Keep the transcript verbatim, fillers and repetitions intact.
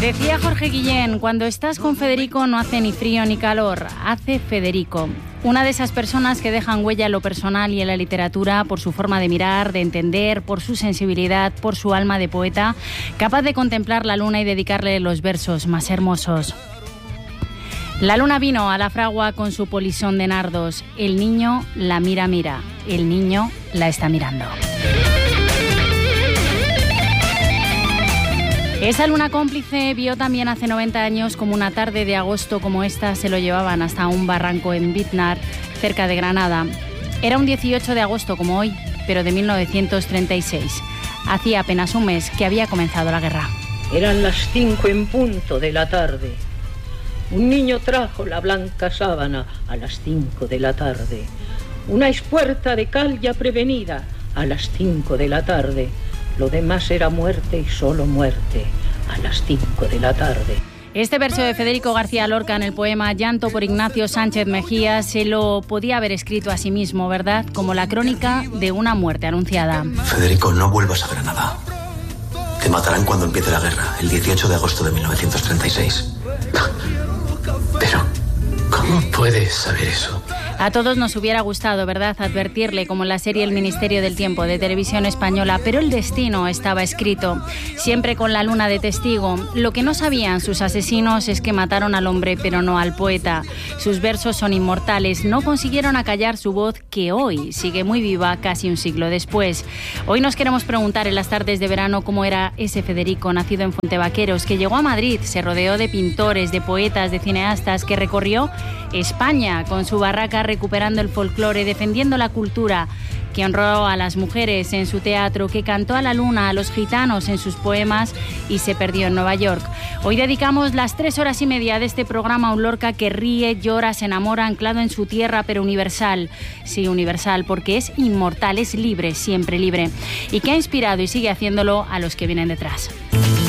Decía Jorge Guillén, cuando estás con Federico no hace ni frío ni calor, hace Federico. Una de esas personas que dejan huella en lo personal y en la literatura por su forma de mirar, de entender, por su sensibilidad, por su alma de poeta, capaz de contemplar la luna y dedicarle los versos más hermosos. La luna vino a la fragua con su polisón de nardos. El niño la mira, mira. El niño la está mirando. Esa luna cómplice vio también hace noventa años como una tarde de agosto como esta se lo llevaban hasta un barranco en Biznar, cerca de Granada. Era un dieciocho de agosto como hoy, pero de mil novecientos treinta y seis. Hacía apenas un mes que había comenzado la guerra. Eran las cinco en punto de la tarde. Un niño trajo la blanca sábana a las cinco de la tarde. Una espuerta de cal ya prevenida a las cinco de la tarde. Lo demás era muerte y solo muerte a las cinco de la tarde. Este verso de Federico García Lorca en el poema Llanto por Ignacio Sánchez Mejía se lo podía haber escrito a sí mismo, ¿verdad? Como la crónica de una muerte anunciada. Federico, no vuelvas a Granada. Te matarán cuando empiece la guerra, el dieciocho de agosto de mil novecientos treinta y seis. Pero, ¿cómo puedes saber eso? A todos nos hubiera gustado, ¿verdad?, advertirle, como en la serie El Ministerio del Tiempo de Televisión Española, pero el destino estaba escrito, siempre con la luna de testigo. Lo que no sabían sus asesinos es que mataron al hombre, pero no al poeta. Sus versos son inmortales, no consiguieron acallar su voz, que hoy sigue muy viva casi un siglo después. Hoy nos queremos preguntar en las tardes de verano cómo era ese Federico, nacido en Fuentevaqueros, que llegó a Madrid, se rodeó de pintores, de poetas, de cineastas, que recorrió España con su barraca recuperando el folclore, defendiendo la cultura, que honró a las mujeres en su teatro, que cantó a la luna, a los gitanos en sus poemas y se perdió en Nueva York. Hoy dedicamos las tres horas y media de este programa a un Lorca que ríe, llora, se enamora, anclado en su tierra, pero universal. Sí, universal, porque es inmortal, es libre, siempre libre, y que ha inspirado y sigue haciéndolo a los que vienen detrás.